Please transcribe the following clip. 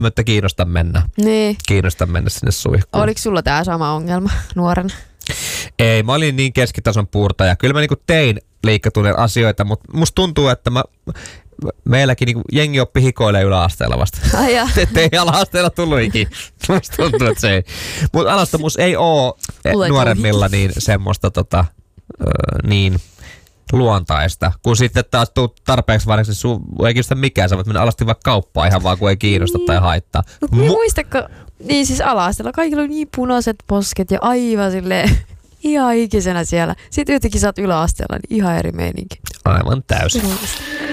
että kiinnosta mennä. Niin. Kiinnosta mennä sinne suihkuun. Oliko sulla tää sama ongelma nuorena? Ei, mä olin niin keskitason puurtaja. Kyllä mä niinku tein liikkutuneen asioita, mutta musta tuntuu, että meilläkin niinku jengi oppi hikoilee yläasteella vasta. Ettei ala-asteella tullut ikinä. Musta tuntuu, että se ei. Mutta alastomuus ei oo nuoremmilla niin semmoista niin luontaista. Kun sitten taas tuut tarpeeksi vanhaksi, sun ei kiinnosta mikään. Sä voit mennä alasti vaikka kauppaan ihan vaan, kun ei kiinnosta tai haittaa. No muistatko, niin siis ala-asteella kaikilla oli niin punaiset posket ja aivan silleen ihan ikisenä siellä. Sitten yhtäkkiä sä oot yläasteella, niin ihan eri meininki. Aivan täysin.